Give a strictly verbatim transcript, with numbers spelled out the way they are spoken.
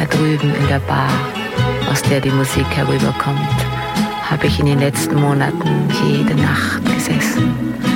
Da drüben in der Bar, aus der die Musik herüberkommt, habe ich in den letzten Monaten jede Nacht gesessen.